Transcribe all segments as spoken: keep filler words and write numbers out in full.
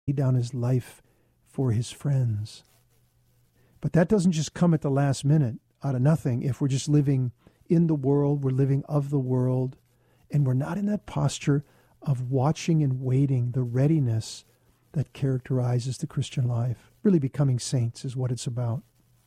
lay down his life for his friends. But that doesn't just come at the last minute out of nothing. If we're just living in the world, we're living of the world, and we're not in that posture of watching and waiting, the readiness that characterizes the Christian life. Really becoming saints is what it's about.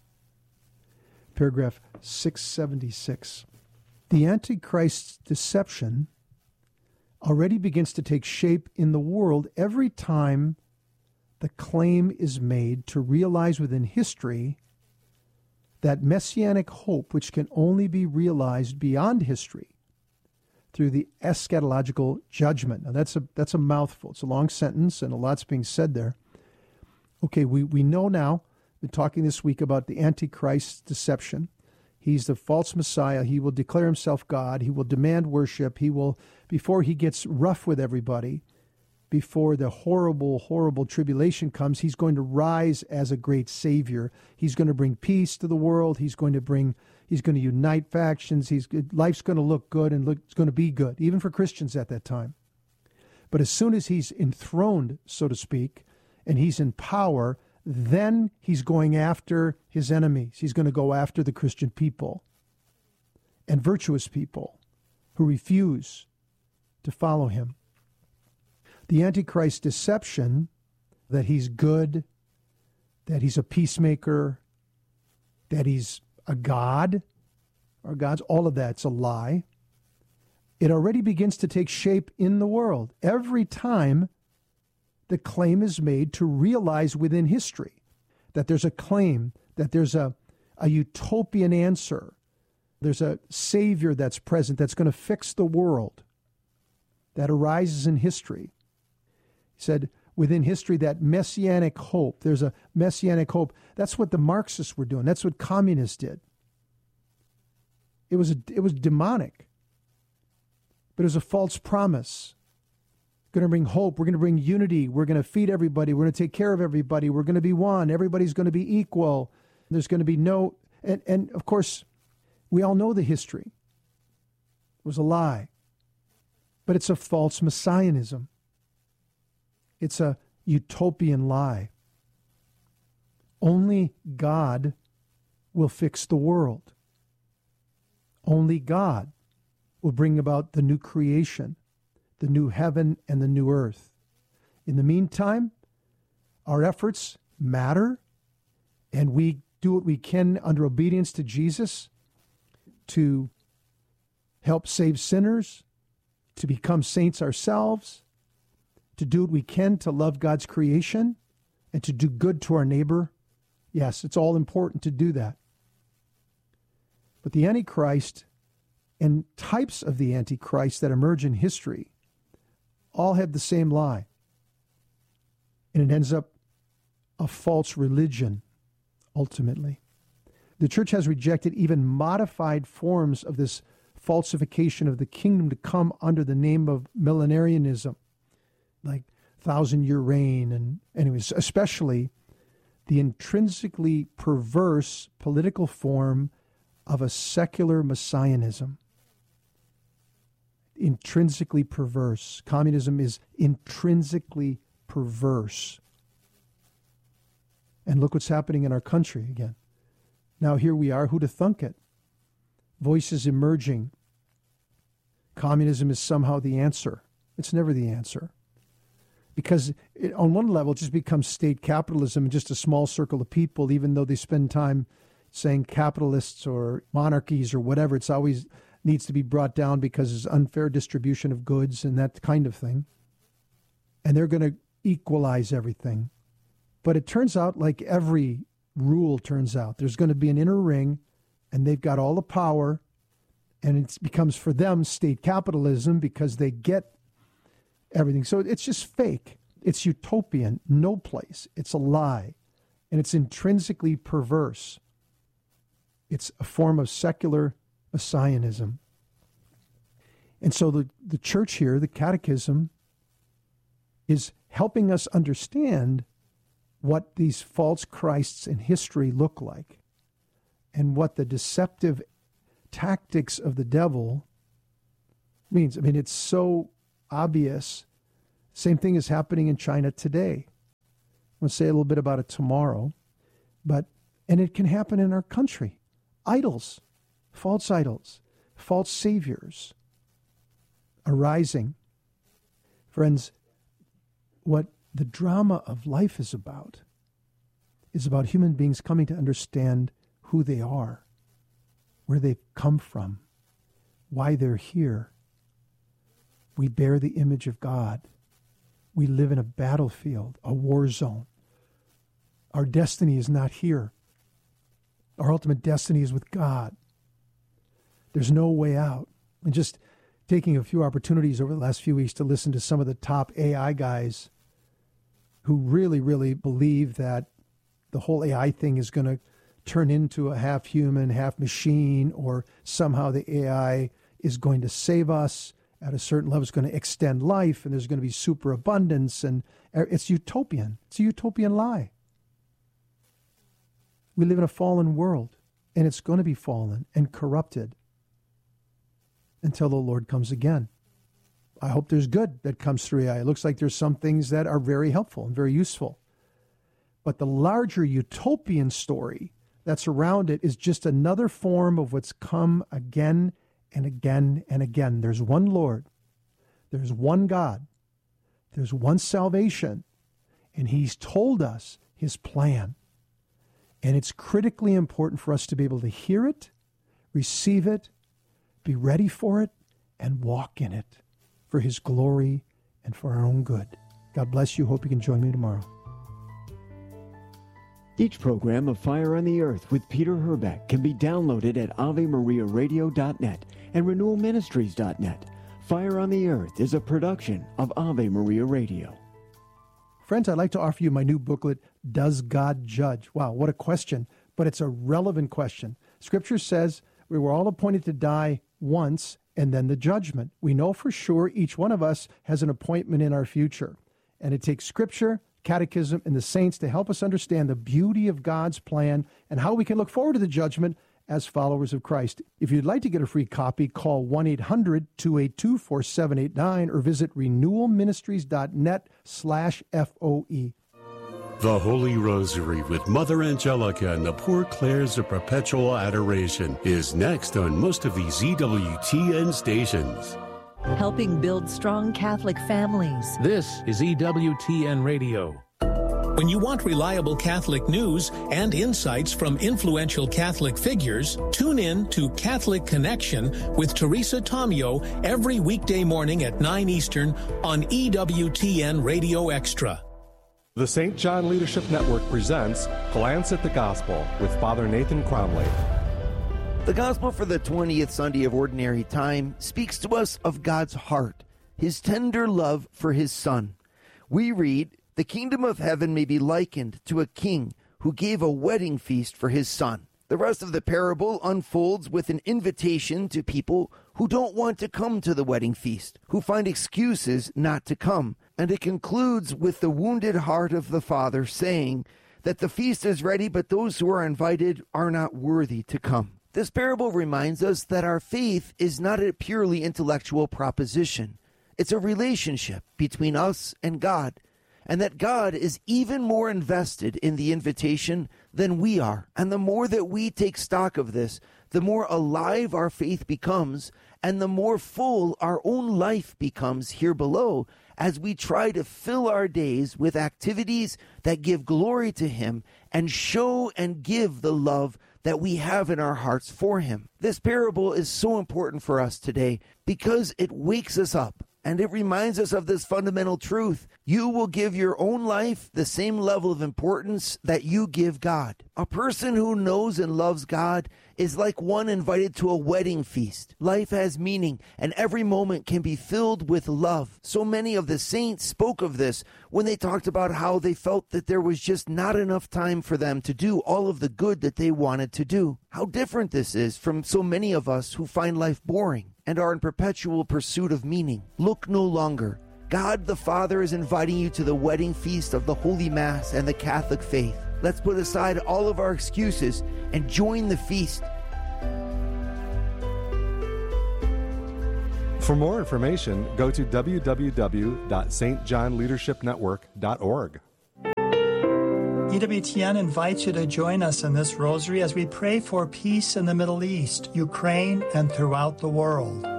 Paragraph six seventy-six. The Antichrist's deception already begins to take shape in the world every time the claim is made to realize within history that messianic hope which can only be realized beyond history through the eschatological judgment. Now that's a that's a mouthful. It's a long sentence and a lot's being said there. Okay, we, we know now, we've been talking this week about the Antichrist's deception. He's the false Messiah. He will declare himself God. He will demand worship. He will, before he gets rough with everybody, before the horrible, horrible tribulation comes, he's going to rise as a great savior. He's going to bring peace to the world. He's going to bring, he's going to unite factions. He's, life's going to look good and look, it's going to be good, even for Christians at that time. But as soon as he's enthroned, so to speak, and he's in power, then he's going after his enemies. He's going to go after the Christian people and virtuous people who refuse to follow him. The Antichrist deception that he's good, that he's a peacemaker, that he's a god, or gods, all of that's a lie. It already begins to take shape in the world every time the claim is made to realize within history that there's a claim, that there's a, a utopian answer, there's a savior that's present that's going to fix the world, that arises in history. He said, within history, that messianic hope, there's a messianic hope. That's what the Marxists were doing. That's what communists did. It was, a, it was demonic, but it was a false promise. Going to bring hope. We're going to bring unity. We're going to feed everybody. We're going to take care of everybody. We're going to be one. Everybody's going to be equal. There's going to be no, and, and of course, we all know the history. It was a lie, but it's a false messianism. It's a utopian lie. Only God will fix the world. Only God will bring about the new creation, the new heaven and the new earth. In the meantime, our efforts matter, and we do what we can under obedience to Jesus to help save sinners, to become saints ourselves, to do what we can to love God's creation, and to do good to our neighbor. Yes, it's all important to do that. But the Antichrist and types of the Antichrist that emerge in history all have the same lie. And it ends up a false religion, ultimately. The church has rejected even modified forms of this falsification of the kingdom to come under the name of millenarianism, like thousand-year reign, and anyways, especially the intrinsically perverse political form of a secular messianism. Intrinsically perverse. Communism is intrinsically perverse. And look what's happening in our country again. Now here we are, who'd have thunk it? Voices emerging. Communism is somehow the answer. It's never the answer. Because it, on one level, it just becomes state capitalism and just a small circle of people, even though they spend time saying capitalists or monarchies or whatever. It's always needs to be brought down because it's unfair distribution of goods and that kind of thing. And they're going to equalize everything. But it turns out, like every rule turns out, there's going to be an inner ring, and they've got all the power, and it becomes for them state capitalism because they get everything. So it's just fake. It's utopian, no place. It's a lie, and it's intrinsically perverse. It's a form of secular messianism. And so the, the church here, the catechism, is helping us understand what these false Christs in history look like and what the deceptive tactics of the devil means. I mean, it's so obvious. Same thing is happening in China today. We'll say a little bit about it tomorrow. But, and it can happen in our country. Idols, false idols, false saviors arising. Friends, what the drama of life is about is about human beings coming to understand who they are, where they've come from, why they're here. We bear the image of God. We live in a battlefield, a war zone. Our destiny is not here. Our ultimate destiny is with God. There's no way out. And just taking a few opportunities over the last few weeks to listen to some of the top A I guys who really, really believe that the whole A I thing is going to turn into a half human, half machine, or somehow the A I is going to save us at a certain level. It's going to extend life, and there's going to be superabundance, and it's utopian. It's a utopian lie. We live in a fallen world, and it's going to be fallen and corrupted until the Lord comes again. I hope there's good that comes through A I. It looks like there's some things that are very helpful and very useful. But the larger utopian story that's around it is just another form of what's come again and again and again. There's one Lord. There's one God. There's one salvation. And he's told us his plan. And it's critically important for us to be able to hear it, receive it, be ready for it, and walk in it for his glory and for our own good. God bless you. Hope you can join me tomorrow. Each program of Fire on the Earth with Peter Herbeck can be downloaded at ave maria radio dot net and renewal ministries dot net. Fire on the Earth is a production of Ave Maria Radio. Friends, I'd like to offer you my new booklet, Does God Judge? Wow, what a question, but it's a relevant question. Scripture says we were all appointed to die once and then the judgment. We know for sure each one of us has an appointment in our future. And it takes Scripture, Catechism, and the saints to help us understand the beauty of God's plan and how we can look forward to the judgment as followers of Christ. If you'd like to get a free copy, call one eight hundred two eight two four seven eight nine or visit renewal ministries dot net slash F O E. The Holy Rosary with Mother Angelica and the Poor Clares of Perpetual Adoration is next on most of these E W T N stations. Helping build strong Catholic families. This is E W T N Radio. When you want reliable Catholic news and insights from influential Catholic figures, tune in to Catholic Connection with Teresa Tomeo every weekday morning at nine Eastern on E W T N Radio Extra. The Saint John Leadership Network presents Glance at the Gospel with Father Nathan Cromley. The Gospel for the twentieth Sunday of Ordinary Time speaks to us of God's heart, his tender love for his Son. We read, "The kingdom of heaven may be likened to a king who gave a wedding feast for his son." The rest of the parable unfolds with an invitation to people who don't want to come to the wedding feast, who find excuses not to come. And it concludes with the wounded heart of the Father saying that the feast is ready, but those who are invited are not worthy to come. This parable reminds us that our faith is not a purely intellectual proposition. It's a relationship between us and God, and that God is even more invested in the invitation than we are. And the more that we take stock of this, the more alive our faith becomes, and the more full our own life becomes here below, as we try to fill our days with activities that give glory to him and show and give the love that we have in our hearts for him. This parable is so important for us today because it wakes us up and it reminds us of this fundamental truth. You will give your own life the same level of importance that you give God. A person who knows and loves God is like one invited to a wedding feast. Life has meaning, and every moment can be filled with love. So many of the saints spoke of this when they talked about how they felt that there was just not enough time for them to do all of the good that they wanted to do. How different this is from so many of us who find life boring and are in perpetual pursuit of meaning. Look no longer. God the Father is inviting you to the wedding feast of the Holy Mass and the Catholic faith. Let's put aside all of our excuses and join the feast. For more information, go to w w w dot s t john leadership network dot org. E W T N invites you to join us in this rosary as we pray for peace in the Middle East, Ukraine, and throughout the world.